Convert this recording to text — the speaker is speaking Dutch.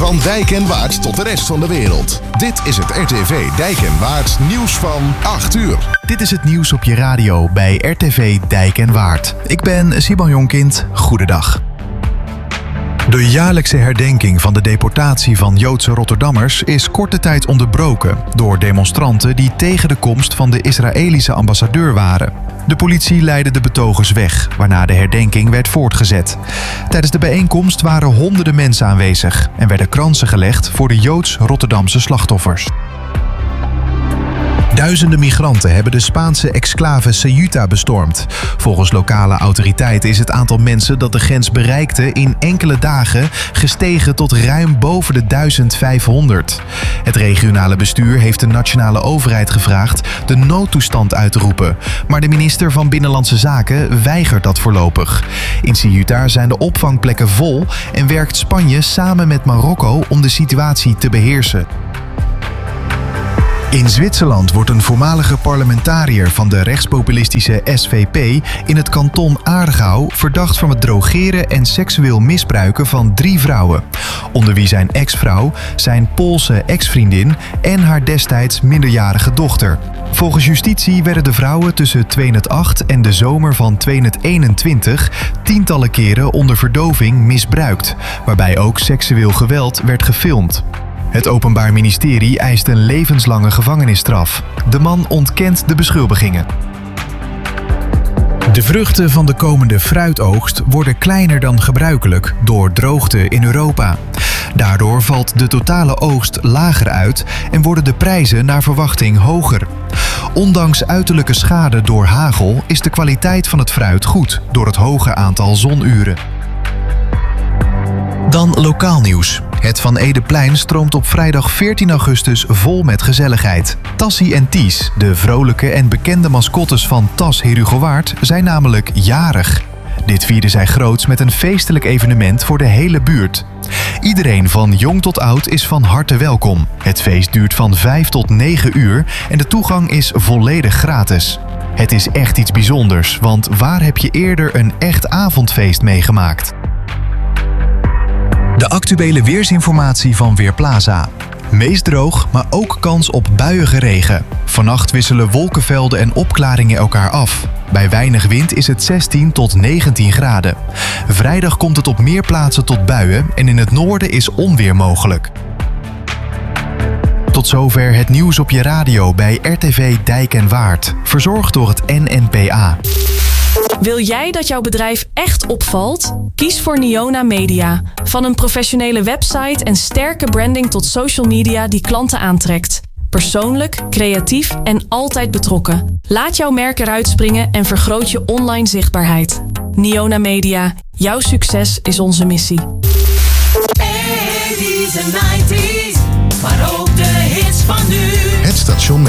Van Dijk en Waard tot de rest van de wereld. Dit is het RTV Dijk en Waard nieuws van 8 uur. Dit is het nieuws op je radio bij RTV Dijk en Waard. Ik ben Simon Jonkind. Goedendag. De jaarlijkse herdenking van de deportatie van Joodse Rotterdammers is korte tijd onderbroken door demonstranten die tegen de komst van de Israëlische ambassadeur waren. De politie leidde de betogers weg, waarna de herdenking werd voortgezet. Tijdens de bijeenkomst waren honderden mensen aanwezig en werden kransen gelegd voor de Joods-Rotterdamse slachtoffers. Duizenden migranten hebben de Spaanse exclave Ceuta bestormd. Volgens lokale autoriteiten is het aantal mensen dat de grens bereikte in enkele dagen gestegen tot ruim boven de 1500. Het regionale bestuur heeft de nationale overheid gevraagd de noodtoestand uit te roepen. Maar de minister van Binnenlandse Zaken weigert dat voorlopig. In Ceuta zijn de opvangplekken vol en werkt Spanje samen met Marokko om de situatie te beheersen. In Zwitserland wordt een voormalige parlementariër van de rechtspopulistische SVP in het kanton Aargau verdacht van het drogeren en seksueel misbruiken van 3 vrouwen. Onder wie zijn ex-vrouw, zijn Poolse ex-vriendin en haar destijds minderjarige dochter. Volgens justitie werden de vrouwen tussen 2008 en de zomer van 2021 tientallen keren onder verdoving misbruikt, waarbij ook seksueel geweld werd gefilmd. Het Openbaar Ministerie eist een levenslange gevangenisstraf. De man ontkent de beschuldigingen. De vruchten van de komende fruitoogst worden kleiner dan gebruikelijk door droogte in Europa. Daardoor valt de totale oogst lager uit en worden de prijzen naar verwachting hoger. Ondanks uiterlijke schade door hagel is de kwaliteit van het fruit goed door het hoge aantal zonuren. Dan lokaal nieuws. Het Van Edeplein stroomt op vrijdag 14 augustus vol met gezelligheid. Tassie en Ties, de vrolijke en bekende mascottes van Tas Herugewaard, zijn namelijk jarig. Dit vierden zij groots met een feestelijk evenement voor de hele buurt. Iedereen van jong tot oud is van harte welkom. Het feest duurt van 5 tot 9 uur en de toegang is volledig gratis. Het is echt iets bijzonders, want waar heb je eerder een echt avondfeest meegemaakt? De actuele weersinformatie van Weerplaza. Meest droog, maar ook kans op buiige regen. Vannacht wisselen wolkenvelden en opklaringen elkaar af. Bij weinig wind is het 16 tot 19 graden. Vrijdag komt het op meer plaatsen tot buien en in het noorden is onweer mogelijk. Tot zover het nieuws op je radio bij RTV Dijk en Waard. Verzorgd door het NNPA. Wil jij dat jouw bedrijf echt opvalt? Kies voor Niona Media. Van een professionele website en sterke branding tot social media die klanten aantrekt. Persoonlijk, creatief en altijd betrokken. Laat jouw merk eruit springen en vergroot je online zichtbaarheid. Niona Media. Jouw succes is onze missie. 80s en 90s, maar ook